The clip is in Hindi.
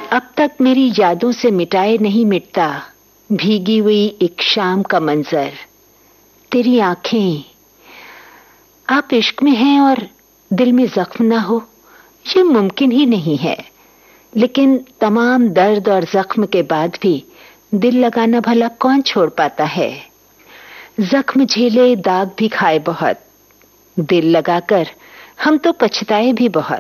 अब तक मेरी यादों से मिटाए नहीं मिटता भीगी हुई एक शाम का मंजर, तेरी आंखें। आप इश्क में हैं और दिल में जख्म ना हो, ये मुमकिन ही नहीं है। लेकिन तमाम दर्द और जख्म के बाद भी दिल लगाना भला कौन छोड़ पाता है। जख्म झेले दाग भी खाए बहुत, दिल लगाकर हम तो पछताए भी बहुत।